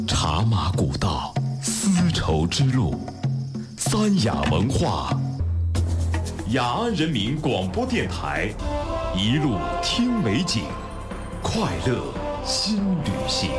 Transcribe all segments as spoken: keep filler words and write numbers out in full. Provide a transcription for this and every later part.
茶马古道，丝绸之路，三雅文化，雅安人民广播电台，一路听美景，快乐新旅行。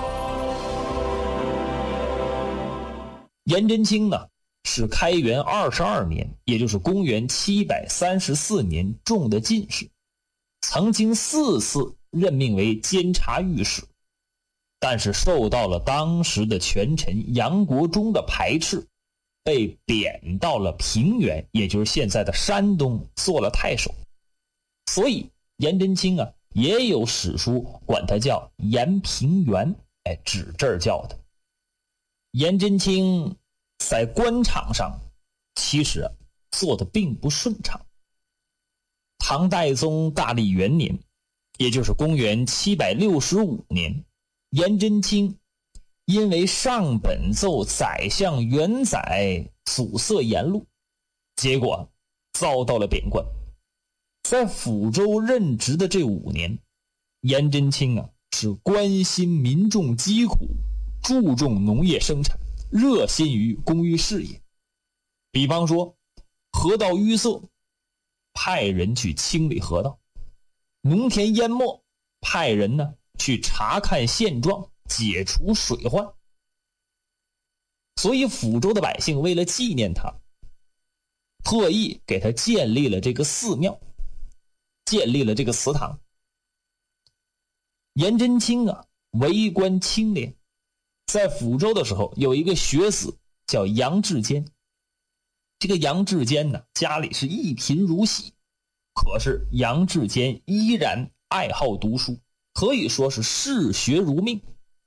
颜真卿呢，是开元二十二年，也就是公元七百三十四年中的进士，曾经四次任命为监察御史，但是受到了当时的权臣杨国忠的排斥，被贬到了平原，也就是现在的山东，做了太守。所以颜真卿啊，也有史书管他叫颜平原，哎，指这儿叫的。颜真卿在官场上其实、啊、做的并不顺畅。唐代宗大历元年，也就是公元七百六十五年，颜真卿因为上本奏宰相元载阻塞言路，结果遭到了贬官。在抚州任职的这五年，颜真卿啊是关心民众疾苦，注重农业生产，热心于公益事业。比方说河道淤塞，派人去清理河道；农田淹没，派人呢去查看现状，解除水患。所以抚州的百姓为了纪念他，特意给他建立了这个寺庙，建立了这个祠堂。颜真卿啊为官清廉，在抚州的时候有一个学子叫杨志坚。这个杨志坚呢，家里是一贫如洗，可是杨志坚依然爱好读书，可以说是嗜学如命，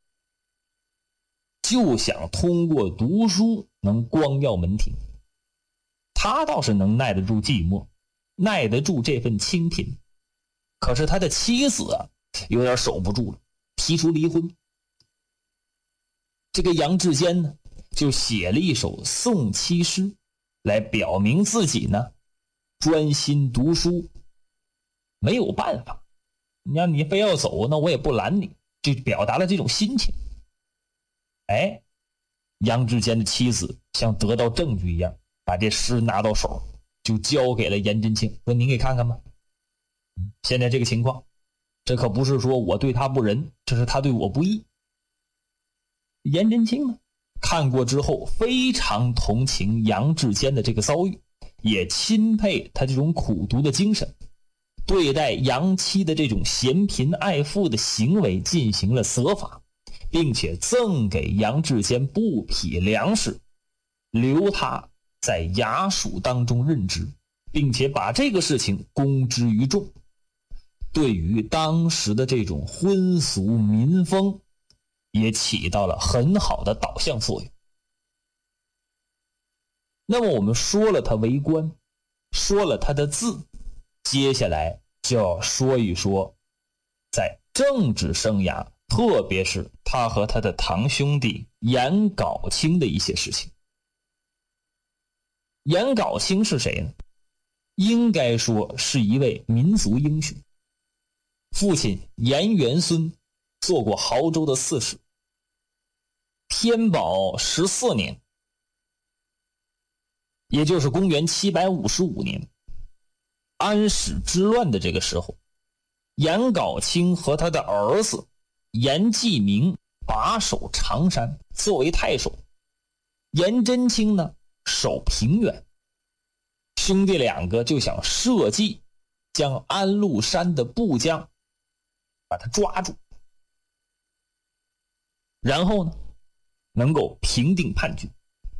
就想通过读书能光耀门庭。他倒是能耐得住寂寞，耐得住这份清贫，可是他的妻子啊有点守不住了，提出离婚。这个杨志坚呢就写了一首送妻诗，来表明自己呢专心读书。没有办法，你要你非要走，那我也不拦你，就表达了这种心情。哎，杨志坚的妻子像得到证据一样，把这诗拿到手，就交给了颜真卿，说您给看看吧。现在这个情况，这可不是说我对他不仁，这是他对我不义。颜真卿呢看过之后，非常同情杨志坚的这个遭遇，也钦佩他这种苦读的精神，对待杨妻的这种嫌贫爱富的行为进行了责罚，并且赠给杨志坚布匹粮食，留他在衙署当中任职，并且把这个事情公之于众，对于当时的这种婚俗民风也起到了很好的导向作用。那么我们说了他为官，说了他的字，接下来就要说一说在政治生涯，特别是他和他的堂兄弟颜杲卿的一些事情。颜杲卿是谁呢？应该说是一位民族英雄。父亲颜元孙做过亳州的刺史。天宝十四年，也就是公元七百五十五年，安史之乱的这个时候，颜杲卿和他的儿子颜季明把守常山，作为太守。颜真卿呢守平原。兄弟两个就想设计将安禄山的部将把他抓住，然后呢能够平定叛军。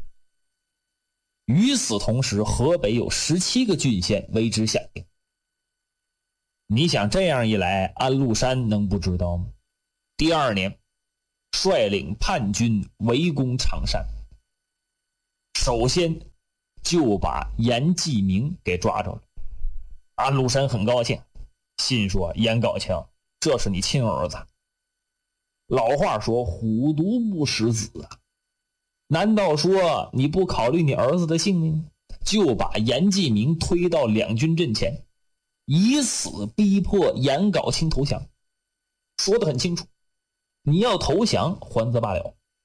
与此同时，河北有十七个郡县为之响应。你想这样一来，安禄山能不知道吗？第二年率领叛军围攻常山，首先就把颜季明给抓着了。安禄山很高兴，心说颜杲卿，这是你亲儿子。老话说虎毒不食子啊，难道说你不考虑你儿子的性命，就把颜季明推到两军阵前，以此逼迫颜杲卿投降？说得很清楚，你要投降还则罢了，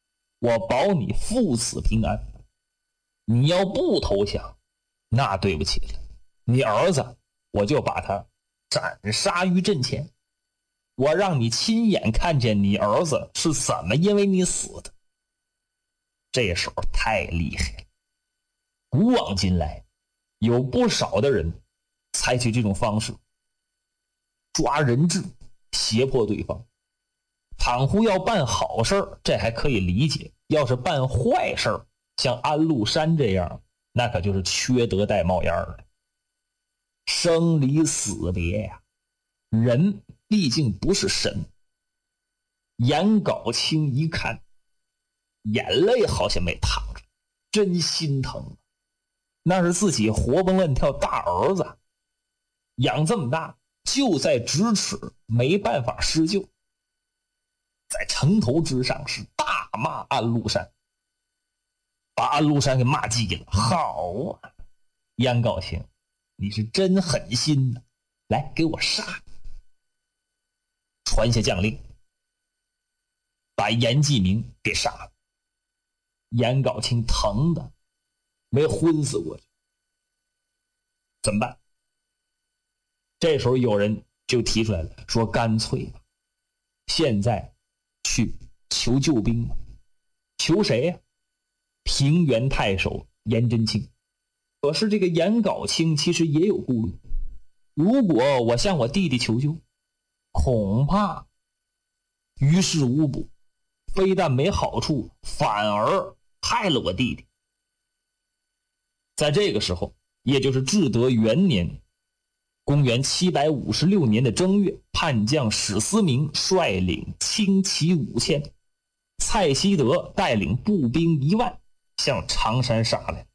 我保你父子平安。你要不投降，那对不起了，你儿子我就把他斩杀于阵前，我让你亲眼看见你儿子是怎么因为你死的。这时候太厉害了，古往今来有不少的人采取这种方式，抓人质胁迫对方。倘乎要办好事这还可以理解，要是办坏事，像安禄山这样，那可就是缺德带冒烟了。生离死别呀、啊，人毕竟不是神。颜杲卿一看，眼泪好像没淌着，真心疼。那是自己活蹦乱跳大儿子，养这么大就在咫尺，没办法施救。在城头之上是大骂安禄山，把安禄山给骂急了。好啊，颜杲卿，你是真狠心呐！来，给我杀！传下将令，把颜季明给杀了。颜杲卿疼的没昏死过去，怎么办？这时候有人就提出来了，说干脆吧，现在去求救兵吧。求谁呀、啊？平原太守颜真卿。可是这个颜杲卿其实也有顾虑，如果我向我弟弟求救，恐怕于事无补，非但没好处，反而害了我弟弟。在这个时候，也就是至德元年，公元七百五十六年的正月，叛将史思明率领轻骑五千，蔡希德带领步兵一万向常山杀来。